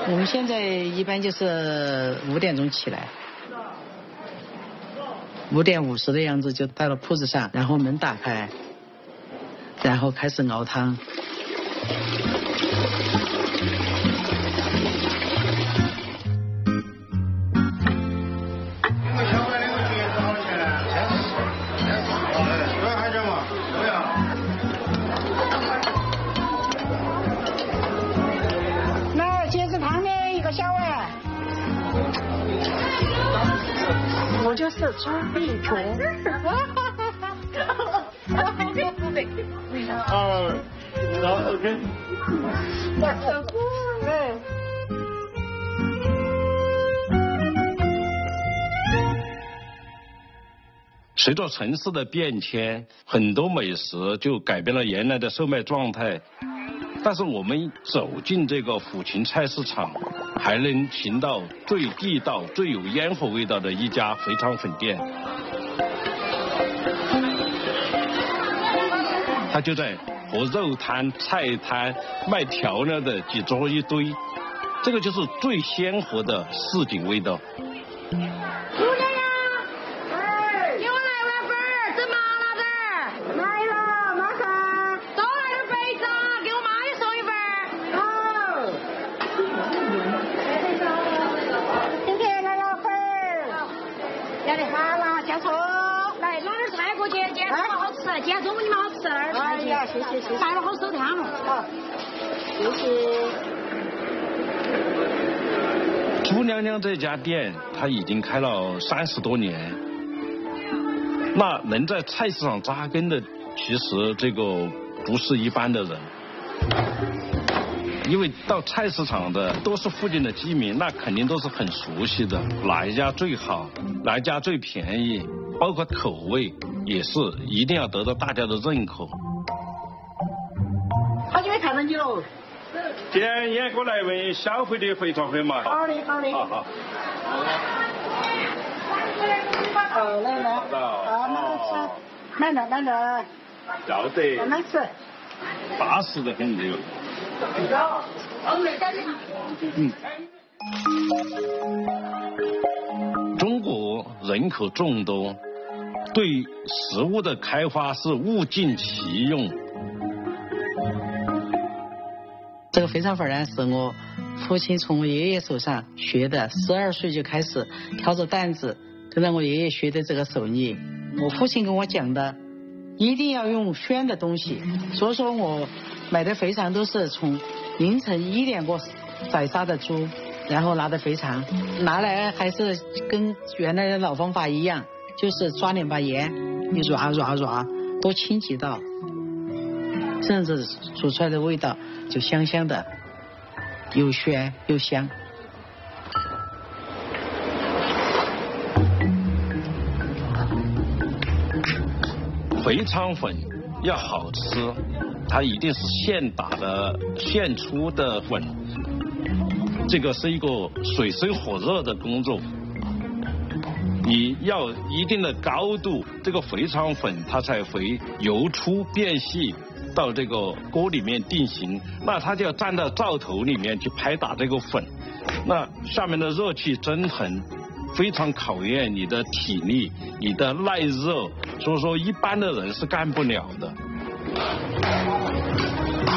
我们现在一般就是5点钟起来，5点50的样子就到了铺子上，然后门打开，然后开始熬汤。 我就是猪壁虫。 OK。随着城市的变迁，很多美食就改变了原来的售卖状态。但是我们走进这个抚琴菜市场，还能寻到最地道、最有烟火味道的一家肥肠粉店。它就在和肉摊、菜摊、卖调料的几桌一堆，这个就是最鲜活的市井味道。 谢谢，买了好收汤了。好，谢谢。 朱娘娘这家店，它已经开了30多年。那能在菜市场扎根的，其实这个不是一般的人，因为到菜市场的都是附近的居民，那肯定都是很熟悉的，哪一家最好，哪一家最便宜，包括口味也是一定要得到大家的认可。 好久没看到你了。 今天也过来问消费的肥肠粉嘛。 好的，好的。 好。 来。好，慢点吃。慢点。 要得。 慢慢吃。 巴适的很这个。中国人口众多，对食物的开发是物尽其用。 这个肥肠粉呢，是我父亲从我爷爷手上学的，12岁就开始挑着担子跟着我爷爷学的这个手艺。我父亲跟我讲的，一定要用鲜的东西，所以说我买的肥肠都是从凌晨1点过宰杀的猪，然后拿的肥肠，拿来还是跟原来的老方法一样，就是抓2把盐，你抓，多清几道，这样子煮出来的味道就香香的，又鲜又香。 肥肠粉要好吃，它一定是现打的、现出的粉，这个是一个水深火热的工作。你要一定的高度，这个肥肠粉它才会由粗变细到这个锅里面定型，那它就要站到灶头里面去拍打这个粉，那下面的热气蒸腾，非常考验你的体力、你的耐热，所以说一般的人是干不了的。